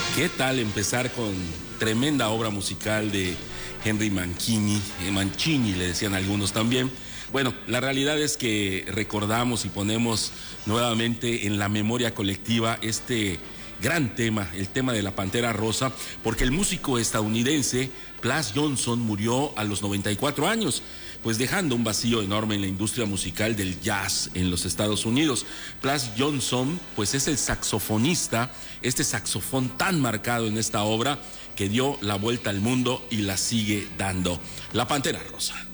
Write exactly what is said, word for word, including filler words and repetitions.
¿Qué tal empezar con tremenda obra musical de Henry Mancini? Eh, Mancini le decían algunos también. Bueno, la realidad es que recordamos y ponemos nuevamente en la memoria colectiva este gran tema, el tema de la Pantera Rosa, porque el músico estadounidense Plas Johnson murió a los noventa y cuatro años, pues dejando un vacío enorme en la industria musical del jazz en los Estados Unidos. Plas Johnson, pues es el saxofonista, este saxofón tan marcado en esta obra que dio la vuelta al mundo y la sigue dando. La Pantera Rosa.